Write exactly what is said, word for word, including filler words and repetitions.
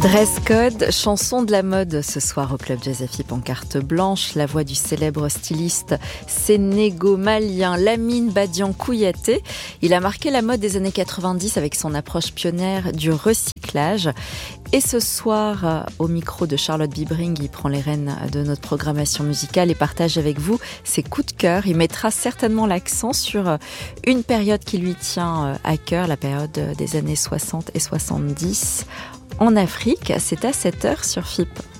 Dress code, chanson de la mode ce soir au Club Jazz F I P en carte blanche. La voix du célèbre styliste sénégo-malien Lamine Badian Kouyaté. Il a marqué la mode des années quatre-vingt-dix avec son approche pionnière du recyclage. Et ce soir, au micro de Charlotte Bibring, il prend les rênes de notre programmation musicale et partage avec vous ses coups de cœur. Il mettra certainement l'accent sur une période qui lui tient à cœur, la période des années soixante et soixante-dix. En Afrique, c'est à sept heures sur F I P.